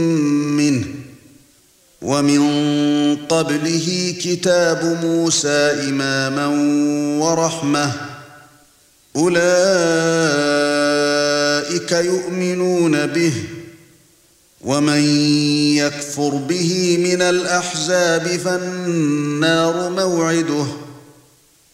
منه ومن قبله كتاب موسى إماما ورحمة أولئك يؤمنون به ومن يكفر به من الأحزاب فالنار موعده